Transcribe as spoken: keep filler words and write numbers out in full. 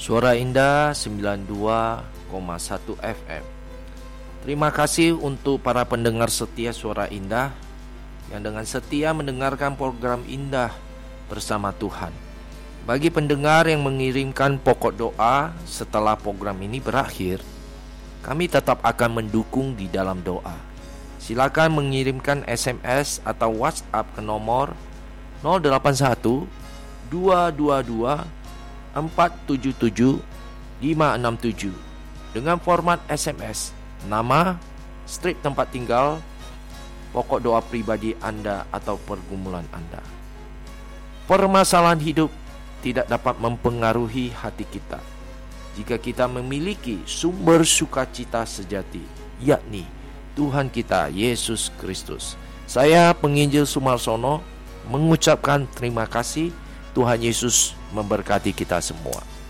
Suara Indah sembilan puluh dua koma satu F M. Terima kasih untuk para pendengar setia Suara Indah yang dengan setia mendengarkan program Indah bersama Tuhan. Bagi pendengar yang mengirimkan pokok doa setelah program ini berakhir, kami tetap akan mendukung di dalam doa. Silakan mengirimkan S M S atau WhatsApp ke nomor nol delapan satu dua dua dua empat tujuh tujuh lima enam tujuh dengan format S M S, nama, strip tempat tinggal, pokok doa pribadi Anda atau pergumulan Anda. Permasalahan hidup tidak dapat mempengaruhi hati kita jika kita memiliki sumber sukacita sejati, yakni Tuhan kita Yesus Kristus. Saya penginjil Sumarsono mengucapkan terima kasih. Tuhan Yesus memberkati kita semua.